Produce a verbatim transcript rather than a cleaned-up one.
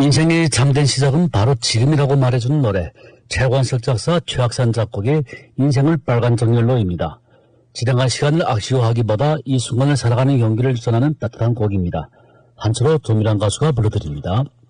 인생의 참된 시작은 바로 지금이라고 말해주는 노래, 최관석 작사, 최학산 작곡의 인생을 빨간 정열로입니다. 지나간 시간을 아쉬워하기보다 이 순간을 살아가는 용기를 전하는 따뜻한 곡입니다. 한철호 조미란 가수가 불러드립니다.